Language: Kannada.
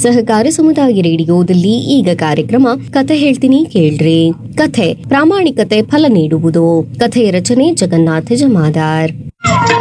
ಸಹಕಾರ ಸಮುದಾಯ ರೇಡಿಯೋದಲ್ಲಿ ಈಗ ಕಾರ್ಯಕ್ರಮ ಕಥೆ ಹೇಳ್ತೀನಿ ಕೇಳ್ರಿ. ಕಥೆ ಪ್ರಾಮಾಣಿಕತೆ ಫಲ ನೀಡುವುದು. ಕಥೆಯ ರಚನೆ ಜಗನ್ನಾಥ ಜಮಾದಾರ್.